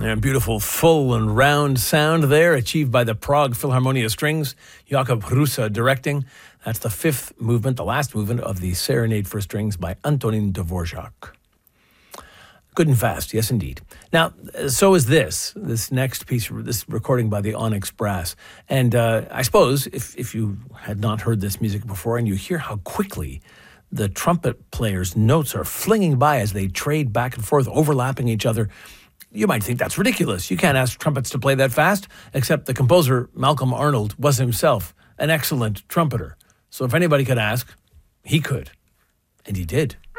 And beautiful, full and round sound there, achieved by the Prague Philharmonia Strings. Jakub Hrusa directing. That's the fifth movement, the last movement of the Serenade for Strings by Antonín Dvořák. Good and fast, yes indeed. Now, so is this next piece, this recording by the Onyx Brass. And I suppose if you had not heard this music before and you hear how quickly the trumpet players' notes are flinging by as they trade back and forth, overlapping each other, you might think that's ridiculous. You can't ask trumpets to play that fast, except the composer, Malcolm Arnold, was himself an excellent trumpeter. So if anybody could ask, he could. And he did.